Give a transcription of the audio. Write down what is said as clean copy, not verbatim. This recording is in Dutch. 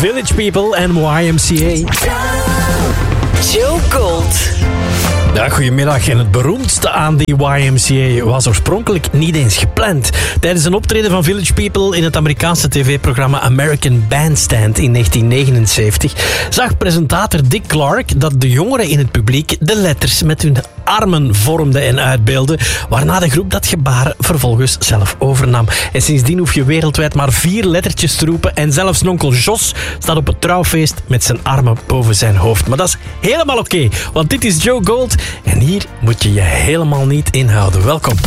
Village People en YMCA. Joe Gold. Ja, goedemiddag. En het beroemdste aan die YMCA was oorspronkelijk niet eens gepland. Tijdens een optreden van Village People in het Amerikaanse tv-programma American Bandstand in 1979 zag presentator Dick Clark dat de jongeren in het publiek de letters met hun armen vormden en uitbeelden, waarna de groep dat gebaar vervolgens zelf overnam. En sindsdien hoef je wereldwijd maar 4 lettertjes te roepen en zelfs nonkel Jos staat op het trouwfeest met zijn armen boven zijn hoofd. Maar dat is helemaal oké, want dit is Joe Gold en hier moet je je helemaal niet inhouden. Welkom.